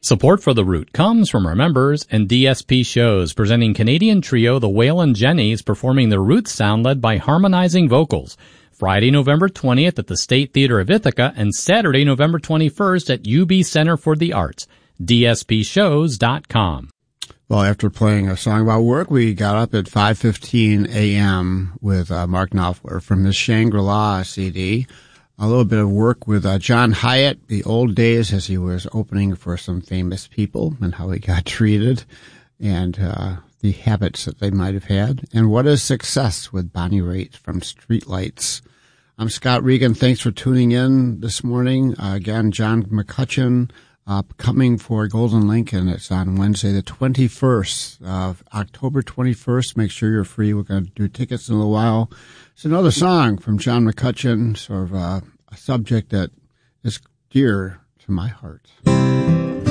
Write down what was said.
Support for The Root comes from our members and DSP Shows, presenting Canadian trio The Waylon Jennies performing the Roots sound led by harmonizing vocals. Friday, November 20th at the State Theatre of Ithaca and Saturday, November 21st at UB Center for the Arts. DSPshows.com. Well, after playing a song about work, we got up at 5:15 a.m. with Mark Knopfler from his Shangri-La CD. A little bit of work with John Hyatt, the old days as he was opening for some famous people and how he got treated and the habits that they might have had. And What is Success with Bonnie Raitt from Streetlights. I'm Scott Regan. Thanks for tuning in this morning. Again, John McCutcheon coming for Golden Lincoln. It's on Wednesday the 21st of October 21st. Make sure you're free. We're going to do tickets in a little while. It's another song from John McCutcheon, sort of a subject that is dear to my heart.